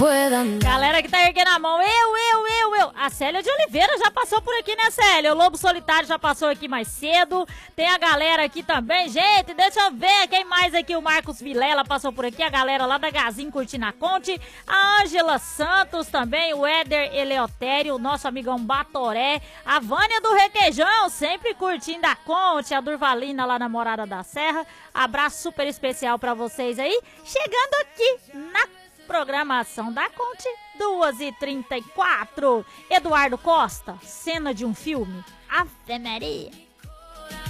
Galera que tá erguendo a mão, eu. A Célia de Oliveira já passou por aqui, né, Célia? O Lobo Solitário já passou aqui mais cedo. Tem a galera aqui também, gente, deixa eu ver quem mais aqui. O Marcos Vilela passou por aqui, a galera lá da Gazin curtindo a Conte. A Ângela Santos também, o Éder Eleotério, o nosso amigão Batoré. A Vânia do Requeijão, sempre curtindo a Conte. A Durvalina lá na Morada da Serra. Abraço super especial pra vocês aí. Chegando aqui na programação da Conte, 2h34. Eduardo Costa, cena de um filme. Ave Maria.